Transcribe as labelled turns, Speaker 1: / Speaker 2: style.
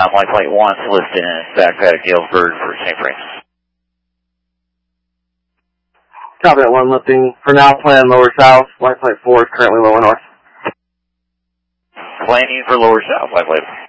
Speaker 1: Vietnam, White Flight 1, solicited in back paddock Galesburg for St. Francis.
Speaker 2: Copy that 1, lifting. For now, plan lower south. White Flight 4 is currently lower north.
Speaker 1: Planning for lower south, White Flight.